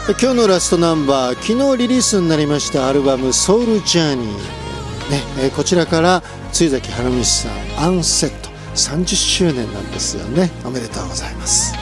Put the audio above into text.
今日のラストナンバー、昨日リリースになりましたアルバムソウルジャーニー、こちらから露崎春道さんアンセット30周年なんですよね。おめでとうございます。